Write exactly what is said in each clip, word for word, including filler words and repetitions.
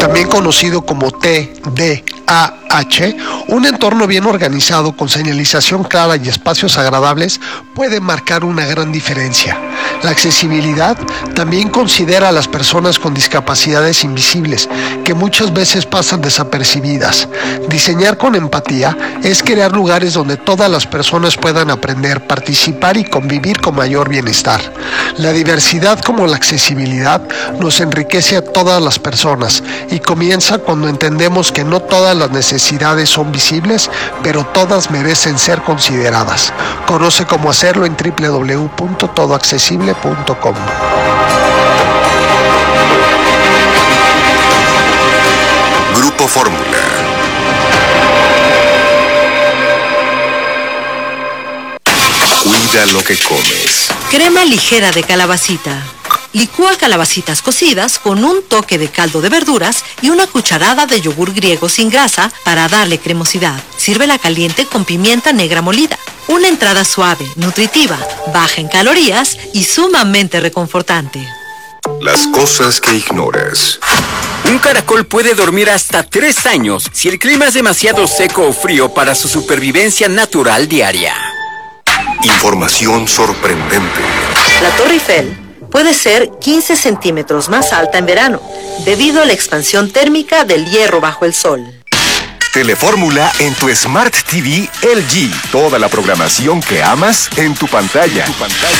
también conocido como T D A H, un entorno bien organizado con señalización clara y espacios agradables puede marcar una gran diferencia. La accesibilidad también considera a las personas con discapacidades invisibles, que muchas veces pasan desapercibidas. Diseñar con empatía es crear lugares donde todas las personas puedan aprender, participar y convivir con mayor bienestar. La diversidad como la accesibilidad nos enriquece a todas las personas y comienza cuando entendemos que no todas las necesidades son visibles, pero todas merecen ser consideradas. Conoce cómo hacerlo en doble u doble u doble u punto todo accesible punto com. Grupo Fórmula. Cuida lo que comes. Crema ligera de calabacita. Licúa calabacitas cocidas con un toque de caldo de verduras y una cucharada de yogur griego sin grasa para darle cremosidad. Sírvela caliente con pimienta negra molida. Una entrada suave, nutritiva, baja en calorías y sumamente reconfortante. Las cosas que ignoras. Un caracol puede dormir hasta tres años si el clima es demasiado seco o frío para su supervivencia natural diaria. Información sorprendente. La Torre Eiffel puede ser quince centímetros más alta en verano, debido a la expansión térmica del hierro bajo el sol. Telefórmula en tu Smart T V L G. Toda la programación que amas en tu pantalla. Tu pantalla.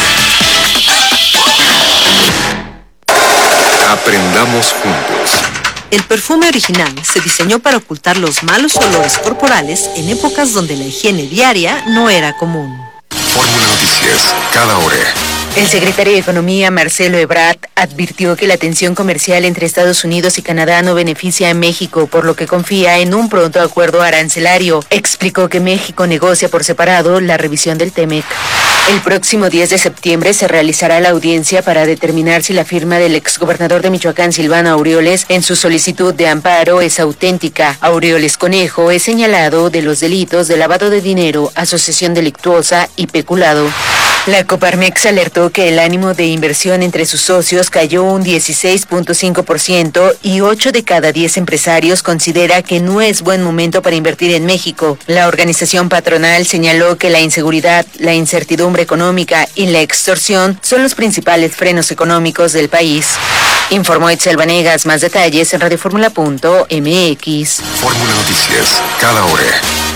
Aprendamos juntos. El perfume original se diseñó para ocultar los malos olores corporales en épocas donde la higiene diaria no era común. Fórmula Noticias, cada hora. El secretario de Economía, Marcelo Ebrard, advirtió que la tensión comercial entre Estados Unidos y Canadá no beneficia a México, por lo que confía en un pronto acuerdo arancelario. Explicó que México negocia por separado la revisión del TEMEC. El próximo diez de septiembre se realizará la audiencia para determinar si la firma del exgobernador de Michoacán, Silvano Aureoles, en su solicitud de amparo es auténtica. Aureoles Conejo es señalado de los delitos de lavado de dinero, asociación delictuosa y peculado. La Coparmex alertó que el ánimo de inversión entre sus socios cayó un dieciséis punto cinco por ciento y ocho de cada diez empresarios considera que no es buen momento para invertir en México. La organización patronal señaló que la inseguridad, la incertidumbre económica y la extorsión son los principales frenos económicos del país. Informó Itzel Vanegas. Más detalles en radioformula punto m x. Fórmula Noticias, cada hora.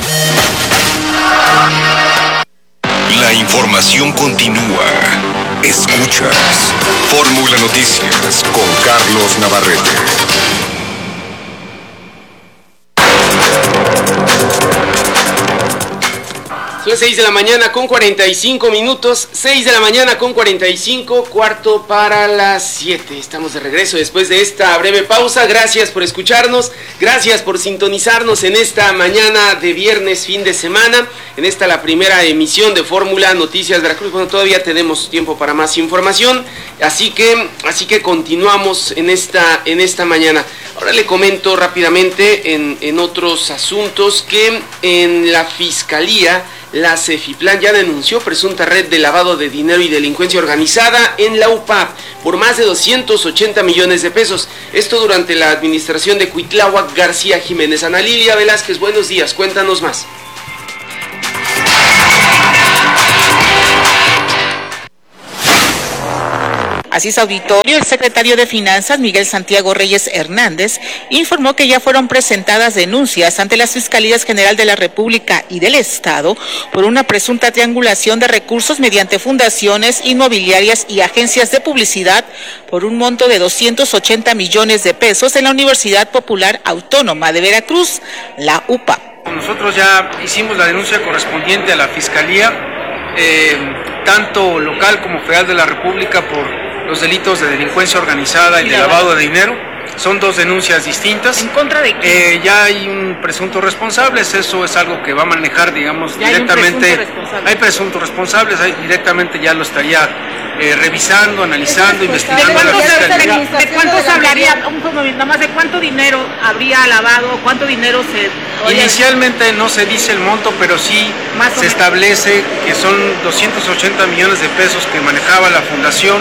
La información continúa. Escuchas Fórmula Noticias con Carlos Navarrete. Son las seis de la mañana con cuarenta y cinco minutos, seis de la mañana con cuarenta y cinco, cuarto para las siete. Estamos de regreso después de esta breve pausa. Gracias por escucharnos, gracias por sintonizarnos en esta mañana de viernes, fin de semana, en esta la primera emisión de Fórmula Noticias Veracruz. Bueno, todavía tenemos tiempo para más información, así que, así que continuamos en esta, en esta mañana. Ahora le comento rápidamente en, en otros asuntos que en la Fiscalía, la Cefiplan ya denunció presunta red de lavado de dinero y delincuencia organizada en la U P A P por más de doscientos ochenta millones de pesos. Esto durante la administración de Cuitláhuac García Jiménez. Ana Lilia Velázquez, buenos días, cuéntanos más. Así es, auditorio. El secretario de Finanzas, Miguel Santiago Reyes Hernández, informó que ya fueron presentadas denuncias ante las Fiscalías General de la República y del Estado por una presunta triangulación de recursos mediante fundaciones inmobiliarias y agencias de publicidad por un monto de doscientos ochenta millones de pesos en la Universidad Popular Autónoma de Veracruz, la U P A P. Nosotros ya hicimos la denuncia correspondiente a la Fiscalía, eh, tanto local como federal de la República, por los delitos de delincuencia organizada y de lavado de dinero. Son dos denuncias distintas. ¿En contra de quién? Eh, ya hay un presunto responsable, eso es algo que va a manejar, digamos, ¿Ya directamente. Hay, presunto hay presuntos responsables, hay, directamente ya lo estaría eh, revisando, analizando, investigando la Fiscalía. ¿De, de cuántos hablaría? Un momento, nada más, ¿de cuánto dinero habría lavado? ¿Cuánto dinero se...? Inicialmente no se dice el monto, pero sí se establece que son doscientos ochenta millones de pesos que manejaba la fundación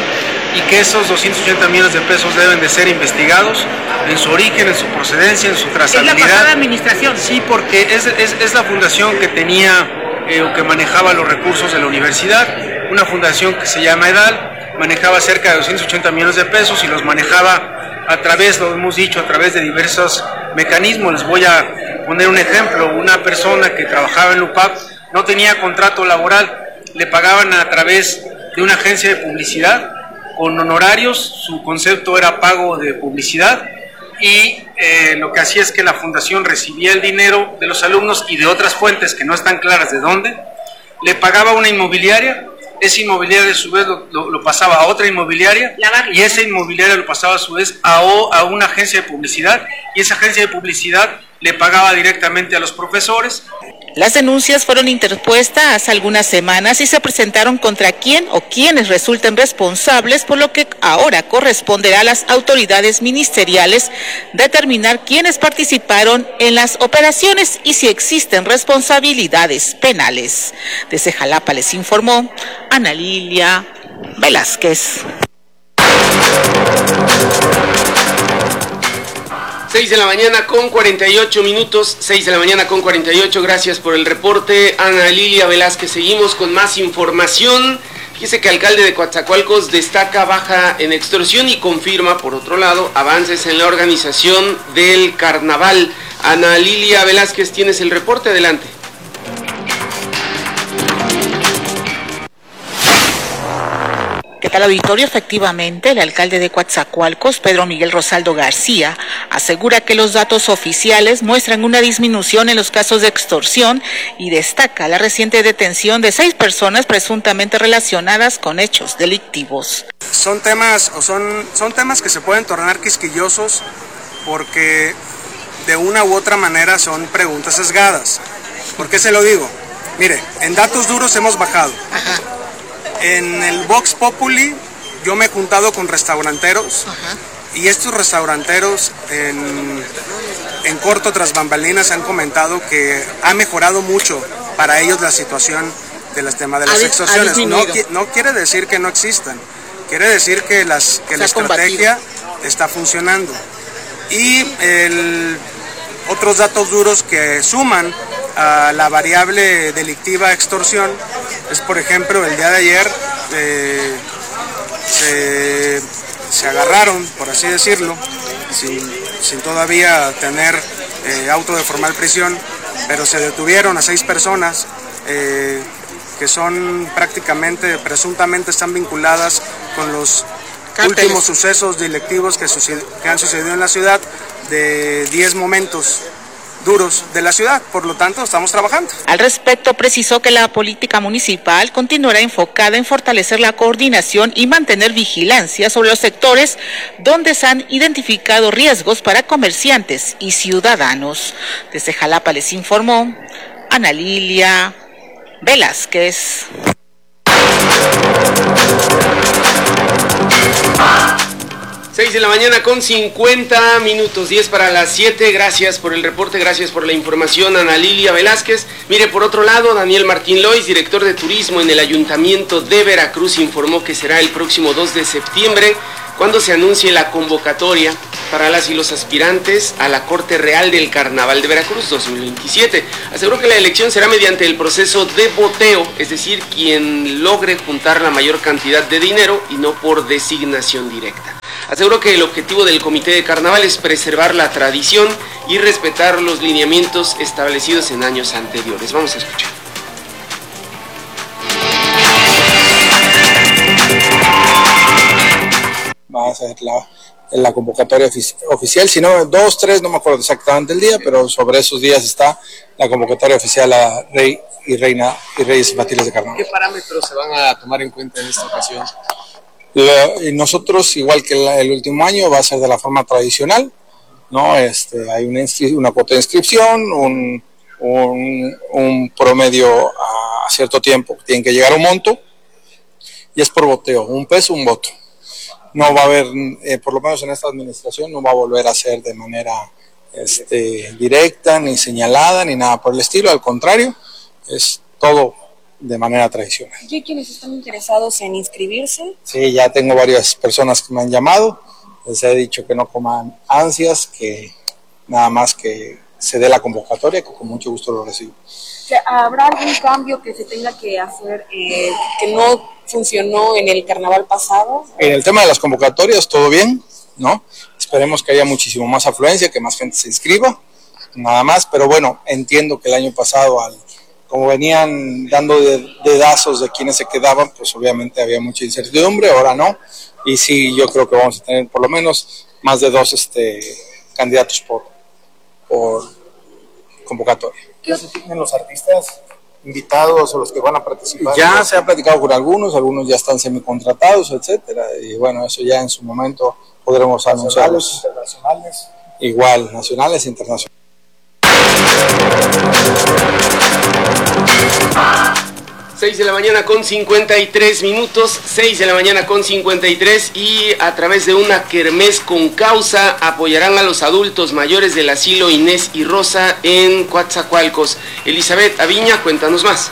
y que esos doscientos ochenta millones de pesos deben de ser investigados en su origen, en su procedencia, en su trazabilidad. ¿Es la pasada administración? Sí, porque es, es, es la fundación que tenía eh, o que manejaba los recursos de la universidad, una fundación que se llama EDAL, manejaba cerca de doscientos ochenta millones de pesos y los manejaba a través, lo hemos dicho, a través de diversos mecanismos. Les voy a poner un ejemplo: una persona que trabajaba en LUPAP no tenía contrato laboral, le pagaban a través de una agencia de publicidad con honorarios, su concepto era pago de publicidad, y eh, lo que hacía es que la fundación recibía el dinero de los alumnos y de otras fuentes que no están claras de dónde, le pagaba a una inmobiliaria, esa inmobiliaria a su vez lo, lo, lo pasaba a otra inmobiliaria, y esa inmobiliaria lo pasaba a su vez a, o, a una agencia de publicidad, y esa agencia de publicidad le pagaba directamente a los profesores. Las denuncias fueron interpuestas hace algunas semanas y se presentaron contra quien o quienes resulten responsables, por lo que ahora corresponderá a las autoridades ministeriales determinar quiénes participaron en las operaciones y si existen responsabilidades penales. Desde Jalapa les informó Ana Lilia Velázquez. seis de la mañana con cuarenta y ocho minutos, seis de la mañana con cuarenta y ocho, gracias por el reporte, Ana Lilia Velázquez. Seguimos con más información. Fíjese que el alcalde de Coatzacoalcos destaca baja en extorsión y confirma, por otro lado, avances en la organización del carnaval. Ana Lilia Velázquez, tienes el reporte, adelante. ¿Qué tal, auditorio? Efectivamente, el alcalde de Coatzacoalcos, Pedro Miguel Rosaldo García, asegura que los datos oficiales muestran una disminución en los casos de extorsión y destaca la reciente detención de seis personas presuntamente relacionadas con hechos delictivos. Son temas, o son, son temas que se pueden tornar quisquillosos porque de una u otra manera son preguntas sesgadas. ¿Por qué se lo digo? Mire, en datos duros hemos bajado. Ajá. En el Vox Populi yo me he juntado con restauranteros. Ajá. Y estos restauranteros en, en corto tras bambalinas han comentado que ha mejorado mucho para ellos la situación de los temas de las extorsiones. No, no quiere decir que no existan, quiere decir que, las, que la estrategia combatido. Está funcionando. Y el, otros datos duros que suman a la variable delictiva extorsión es, por ejemplo, el día de ayer eh, se, se agarraron, por así decirlo, sin, sin todavía tener eh, auto de formal prisión, pero se detuvieron a seis personas eh, que son prácticamente, presuntamente están vinculadas con los Cárteles. Últimos sucesos delictivos que, que han sucedido en la ciudad, de diez momentos duros de la ciudad, por lo tanto estamos trabajando. Al respecto, precisó que la política municipal continuará enfocada en fortalecer la coordinación y mantener vigilancia sobre los sectores donde se han identificado riesgos para comerciantes y ciudadanos. Desde Jalapa les informó Ana Lilia Velázquez. seis de la mañana con cincuenta minutos, diez para las siete. Gracias por el reporte, gracias por la información, Ana Lilia Velázquez. Mire, por otro lado, Daniel Martín Lois, director de turismo en el Ayuntamiento de Veracruz, informó que será el próximo dos de septiembre cuando se anuncie la convocatoria para las y los aspirantes a la Corte Real del Carnaval de Veracruz dos mil veintisiete. Aseguró que la elección será mediante el proceso de voteo, es decir, quien logre juntar la mayor cantidad de dinero y no por designación directa. Aseguró que el objetivo del Comité de Carnaval es preservar la tradición y respetar los lineamientos establecidos en años anteriores. Vamos a escuchar. Va a ser la, la convocatoria ofici- oficial, si no, dos, tres, no me acuerdo exactamente el día, pero sobre esos días está la convocatoria oficial a Rey y Reina y Reyes Infantiles de Carnaval. ¿Qué parámetros se van a tomar en cuenta en esta ocasión? La, y nosotros, igual que la, el último año, va a ser de la forma tradicional, ¿no? Este, hay una, inscri- una cuota de inscripción, un, un, un promedio a cierto tiempo, tienen que llegar a un monto, y es por voteo, un peso, un voto. No va a haber, eh, por lo menos en esta administración, no va a volver a ser de manera este, directa, ni señalada, ni nada por el estilo, al contrario, es todo de manera tradicional. ¿Y hay quienes están interesados en inscribirse? Sí, ya tengo varias personas que me han llamado, les he dicho que no coman ansias, que nada más que se dé la convocatoria, que con mucho gusto lo recibo. ¿Habrá algún cambio que se tenga que hacer eh, que no funcionó en el carnaval pasado? En el tema de las convocatorias, todo bien, ¿no? Esperemos que haya muchísimo más afluencia, que más gente se inscriba, nada más, pero bueno, entiendo que el año pasado, al, como venían dando de, dedazos de quienes se quedaban, pues obviamente había mucha incertidumbre, ahora no, y sí, yo creo que vamos a tener por lo menos más de dos este, candidatos por, por convocatoria. ¿Qué se tienen los artistas invitados o los que van a participar? Ya se ha platicado con algunos, algunos ya están semicontratados, etcétera, y bueno, eso ya en su momento podremos anunciarlos. Internacionales. Igual, nacionales e internacionales. seis de la mañana con cincuenta y tres minutos, seis de la mañana con cincuenta y tres, y a través de una kermés con causa apoyarán a los adultos mayores del asilo Inés y Rosa en Coatzacoalcos. Elizabeth Aviña, cuéntanos más.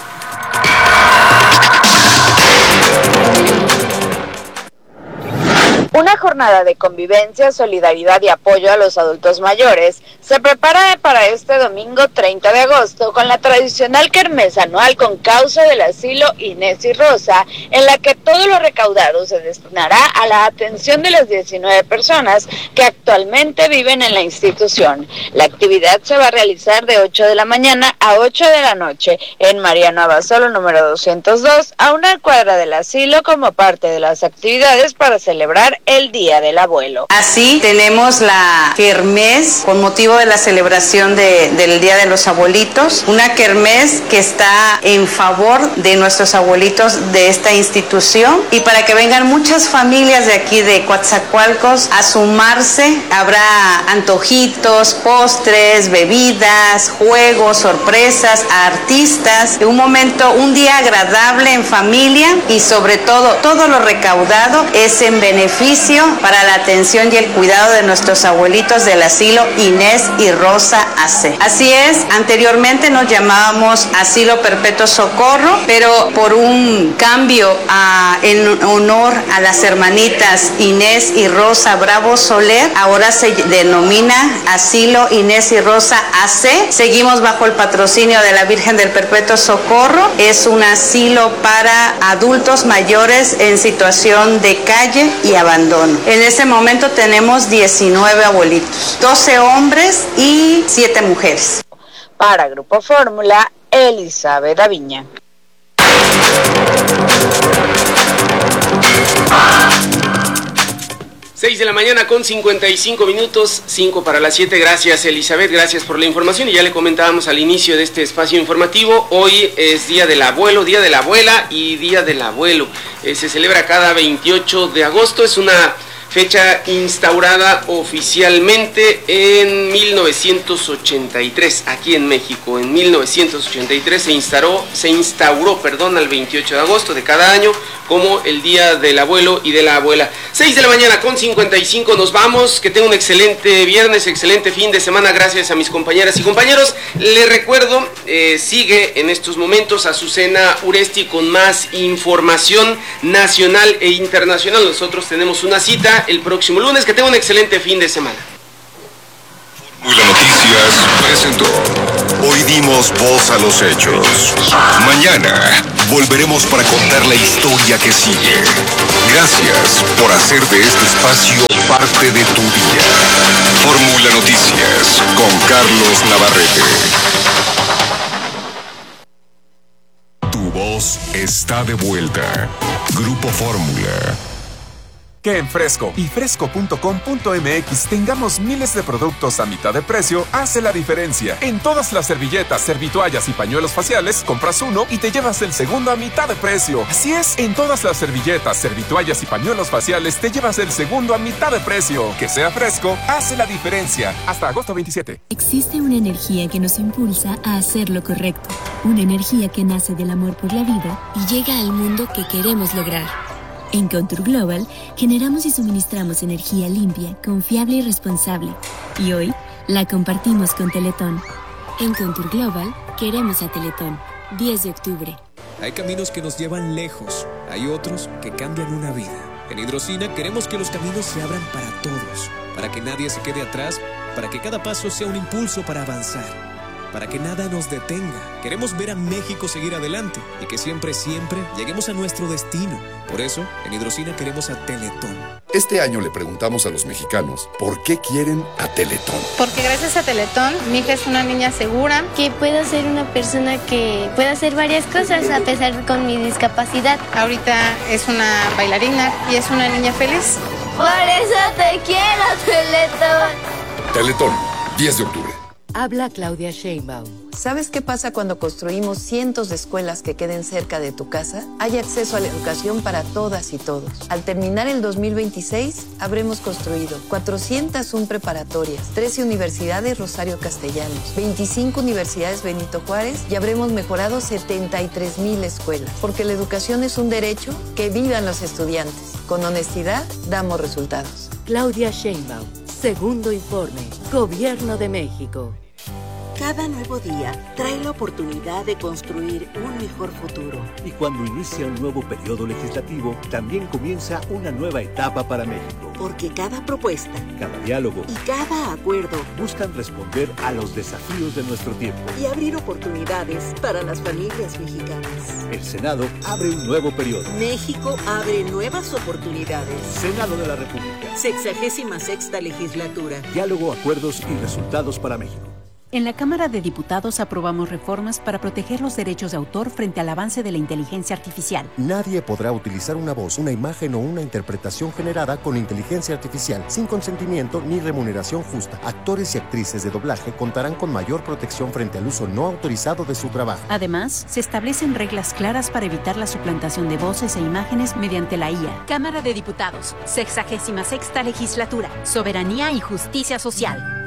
Una jornada de convivencia, solidaridad y apoyo a los adultos mayores se prepara para este domingo treinta de agosto con la tradicional kermés anual con causa del asilo Inés y Rosa, en la que todo lo recaudado se destinará a la atención de las diecinueve personas que actualmente viven en la institución. La actividad se va a realizar de ocho de la mañana a ocho de la noche en Mariano Abasolo número doscientos dos, a una cuadra del asilo, como parte de las actividades para celebrar el Día del Abuelo. Así tenemos la kermés con motivo de la celebración de, del Día de los Abuelitos, una kermés que está en favor de nuestros abuelitos de esta institución, y para que vengan muchas familias de aquí de Coatzacoalcos a sumarse. Habrá antojitos, postres, bebidas, juegos, sorpresas, artistas, un momento, un día agradable en familia, y sobre todo, todo lo recaudado es en beneficio para la atención y el cuidado de nuestros abuelitos del asilo Inés y Rosa A C. Así es, anteriormente nos llamábamos Asilo Perpetuo Socorro, pero por un cambio a, en honor a las hermanitas Inés y Rosa Bravo Soler, ahora se denomina Asilo Inés y Rosa A C. Seguimos bajo el patrocinio de la Virgen del Perpetuo Socorro. Es un asilo para adultos mayores en situación de calle y abandono. En este momento tenemos diecinueve abuelitos, doce hombres y siete mujeres. Para Grupo Fórmula, Elizabeth Aviña. seis de la mañana con cincuenta y cinco minutos, cinco para las siete. Gracias, Elizabeth, gracias por la información. Y ya le comentábamos al inicio de este espacio informativo, hoy es Día del Abuelo, Día de la Abuela y Día del Abuelo. Eh, se celebra cada veintiocho de agosto, es una fecha instaurada oficialmente en mil novecientos ochenta y tres, aquí en México. En mil novecientos ochenta y tres se instauró, se instauró, perdón, al veintiocho de agosto de cada año como el Día del Abuelo y de la Abuela. seis de la mañana con cincuenta y cinco, nos vamos. Que tenga un excelente viernes, excelente fin de semana. Gracias a mis compañeras y compañeros. Les recuerdo, eh, sigue en estos momentos Azucena Uresti con más información nacional e internacional. Nosotros tenemos una cita el próximo lunes. Que tenga un excelente fin de semana. Fórmula Noticias presentó. Hoy dimos voz a los hechos. Mañana volveremos para contar la historia que sigue. Gracias por hacer de este espacio parte de tu día. Fórmula Noticias con Carlos Navarrete. Tu voz está de vuelta. Grupo Fórmula. Que en Fresco y fresco punto com punto m x tengamos miles de productos a mitad de precio hace la diferencia. En todas las servilletas, servitoallas y pañuelos faciales, compras uno y te llevas el segundo a mitad de precio. Así es, en todas las servilletas, servitoallas y pañuelos faciales te llevas el segundo a mitad de precio. Que sea Fresco hace la diferencia. Hasta agosto veintisiete. Existe una energía que nos impulsa a hacer lo correcto. Una energía que nace del amor por la vida y llega al mundo que queremos lograr. En Contour Global generamos y suministramos energía limpia, confiable y responsable. Y hoy la compartimos con Teletón. En Contour Global queremos a Teletón. diez de octubre. Hay caminos que nos llevan lejos, hay otros que cambian una vida. En Hidrocina queremos que los caminos se abran para todos, para que nadie se quede atrás, para que cada paso sea un impulso para avanzar, para que nada nos detenga. Queremos ver a México seguir adelante y que siempre, siempre lleguemos a nuestro destino. Por eso, en Hidrocina queremos a Teletón. Este año le preguntamos a los mexicanos por qué quieren a Teletón. Porque gracias a Teletón, mi hija es una niña segura. Que pueda ser una persona que pueda hacer varias cosas a pesar de con mi discapacidad. Ahorita es una bailarina y es una niña feliz. Por eso te quiero, Teletón. Teletón, diez de octubre. Habla Claudia Sheinbaum. ¿Sabes qué pasa cuando construimos cientos de escuelas que queden cerca de tu casa? Hay acceso a la educación para todas y todos. Al terminar el dos mil veintiséis, habremos construido cuatrocientas una preparatorias, trece universidades Rosario Castellanos, veinticinco universidades Benito Juárez y habremos mejorado setenta y tres mil escuelas. Porque la educación es un derecho, que vivan los estudiantes. Con honestidad, damos resultados. Claudia Sheinbaum. Segundo informe. Gobierno de México. Cada nuevo día trae la oportunidad de construir un mejor futuro. Y cuando inicia un nuevo periodo legislativo, también comienza una nueva etapa para México. Porque cada propuesta, cada diálogo y cada acuerdo buscan responder a los desafíos de nuestro tiempo y abrir oportunidades para las familias mexicanas. El Senado abre un nuevo periodo. México abre nuevas oportunidades. Senado de la República. Sexagésima sexta legislatura. Diálogo, acuerdos y resultados para México. En la Cámara de Diputados aprobamos reformas para proteger los derechos de autor frente al avance de la inteligencia artificial. Nadie podrá utilizar una voz, una imagen o una interpretación generada con inteligencia artificial sin consentimiento ni remuneración justa. Actores y actrices de doblaje contarán con mayor protección frente al uso no autorizado de su trabajo. Además, se establecen reglas claras para evitar la suplantación de voces e imágenes mediante la I A. Cámara de Diputados, sexagésima sexta legislatura, soberanía y justicia social.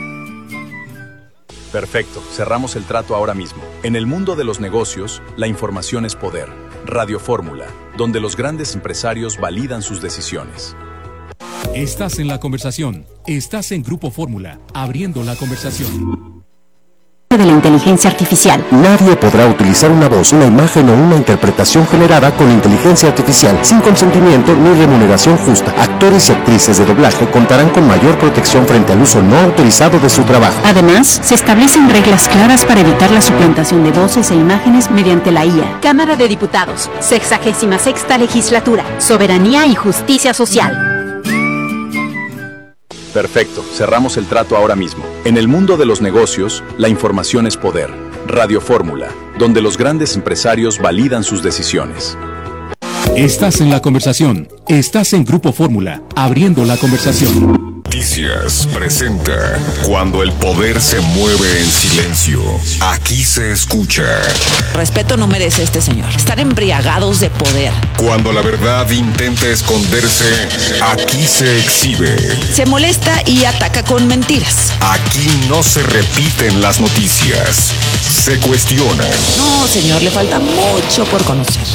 Perfecto, cerramos el trato ahora mismo. En el mundo de los negocios, la información es poder. Radio Fórmula, donde los grandes empresarios validan sus decisiones. Estás en la conversación. Estás en Grupo Fórmula, abriendo la conversación. De la inteligencia artificial. Nadie podrá utilizar una voz, una imagen o una interpretación generada con inteligencia artificial sin consentimiento ni remuneración justa. Actores y actrices de doblaje contarán con mayor protección frente al uso no autorizado de su trabajo. Además, se establecen reglas claras para evitar la suplantación de voces e imágenes mediante la I A. Cámara de Diputados, sexagésima sexta legislatura, soberanía y justicia social. Perfecto, cerramos el trato ahora mismo. En el mundo de los negocios, la información es poder. Radio Fórmula, donde los grandes empresarios validan sus decisiones. Estás en la conversación. Estás en Grupo Fórmula, abriendo la conversación. Noticias presenta Cuando el poder se mueve en silencio. Aquí se escucha. Respeto no merece este señor. Están embriagados de poder. Cuando la verdad intenta esconderse, aquí se exhibe. Se molesta y ataca con mentiras. Aquí no se repiten las noticias. Se cuestionan. No, señor, le falta mucho por conocer.